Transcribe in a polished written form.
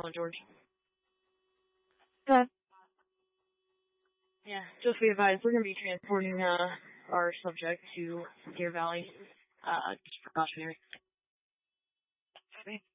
going, George? Good. Yeah, just be advised, we're going to be transporting our subject to Deer Valley, just precautionary.